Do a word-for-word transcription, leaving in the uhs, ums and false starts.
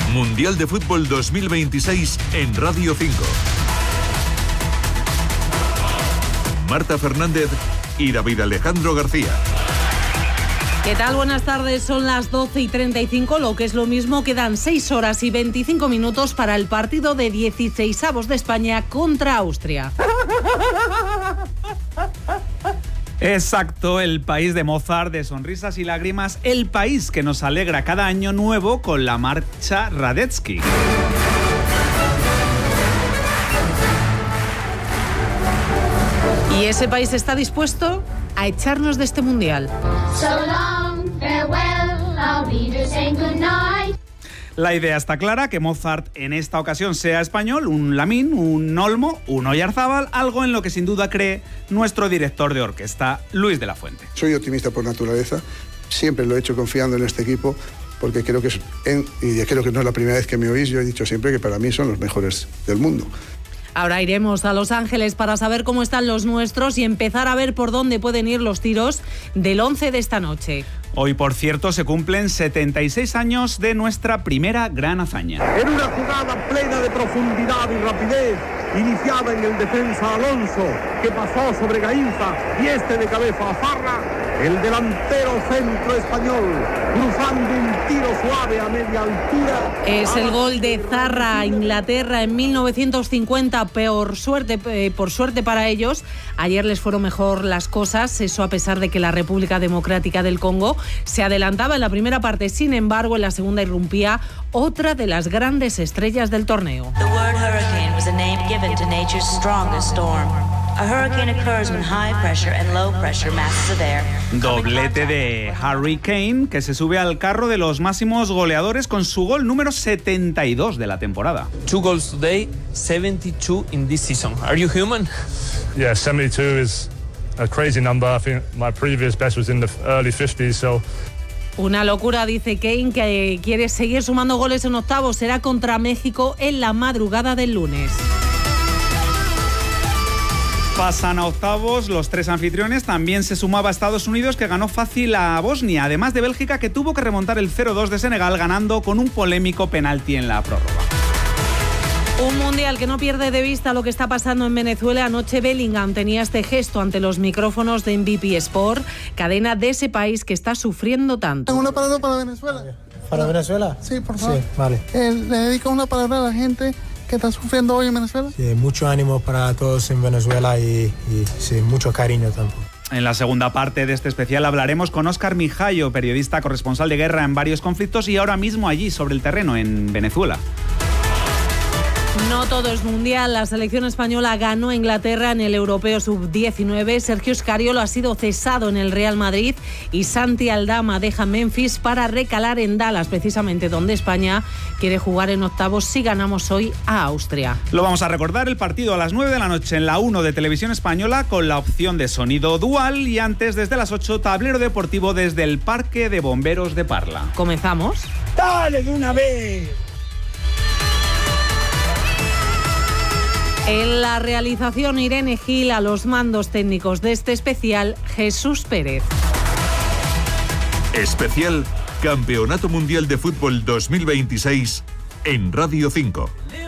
Mundial de Fútbol dos mil veintiséis en Radio cinco. Marta Fernández y David Alejandro García. ¿Qué tal? Buenas tardes, son las doce y treinta y cinco, lo que es lo mismo, quedan seis horas y veinticinco minutos para el partido de dieciseisavos de España contra Austria. Exacto, el país de Mozart, de sonrisas y lágrimas, el país que nos alegra cada año nuevo con la marcha Radetzky. Y ese país está dispuesto a echarnos de este mundial. So long, farewell, I'll be there saying goodnight. La idea está clara, que Mozart en esta ocasión sea español, un Lamín, un Olmo, un Oyarzábal, algo en lo que sin duda cree nuestro director de orquesta, Luis de la Fuente. Soy optimista por naturaleza, siempre lo he hecho confiando en este equipo, porque creo que, es en, y creo que no es la primera vez que me oís, yo he dicho siempre que para mí son los mejores del mundo. Ahora iremos a Los Ángeles para saber cómo están los nuestros y empezar a ver por dónde pueden ir los tiros del once de esta noche. Hoy, por cierto, se cumplen setenta y seis años de nuestra primera gran hazaña. En una jugada plena de profundidad y rapidez, iniciada en el defensa Alonso, que pasó sobre Gainza y este de cabeza a Zarra, el delantero centro español, cruzando un tiro suave a media altura. Es el gol de Zarra a Inglaterra en mil novecientos cincuenta, por suerte, eh, por suerte para ellos. Ayer les fueron mejor las cosas, eso a pesar de que la República Democrática del Congo se adelantaba en la primera parte. Sin embargo, en la segunda irrumpía otra de las grandes estrellas del torneo. The word hurricane was a name given to nature's strongest storm. A hurricane occurs when high pressure and low pressure masses of air. Doblete de Harry Kane, que se sube al carro de los máximos goleadores con su gol número setenta y dos de la temporada. Two goals today, seventy-two in this season. Are you human? Yeah, seventy-two is a crazy number. I think my previous best was in the early fifties, so... Una locura, dice Kane, que quiere seguir sumando goles en octavos. Será contra México en la madrugada del lunes. Pasan a octavos los tres anfitriones. También se sumaba a Estados Unidos, que ganó fácil a Bosnia, además de Bélgica, que tuvo que remontar el cero dos de Senegal, ganando con un polémico penalti en la prórroga. Un mundial que no pierde de vista lo que está pasando en Venezuela. Anoche Bellingham tenía este gesto ante los micrófonos de M V P Sport, cadena de ese país que está sufriendo tanto. Una palabra para Venezuela. ¿Para Venezuela? Sí, por favor. Sí, vale. Eh, le dedico una palabra a la gente que está sufriendo hoy en Venezuela. Sí, mucho ánimo para todos en Venezuela y, y sí, mucho cariño tampoco. En la segunda parte de este especial hablaremos con Óscar Mijayo, periodista corresponsal de guerra en varios conflictos y ahora mismo allí sobre el terreno en Venezuela. No todo es mundial. La selección española ganó a Inglaterra en el Europeo sub diecinueve. Sergio Scariolo ha sido cesado en el Real Madrid y Santi Aldama deja Memphis para recalar en Dallas, precisamente donde España quiere jugar en octavos si ganamos hoy a Austria. Lo vamos a recordar, el partido a las nueve de la noche en la uno de Televisión Española con la opción de sonido dual y antes desde las ocho tablero deportivo desde el Parque de Bomberos de Parla. ¿Comenzamos? ¡Dale de una vez! En la realización Irene Gil, a los mandos técnicos de este especial Jesús Pérez. Especial Campeonato Mundial de Fútbol dos mil veintiséis en Radio cinco.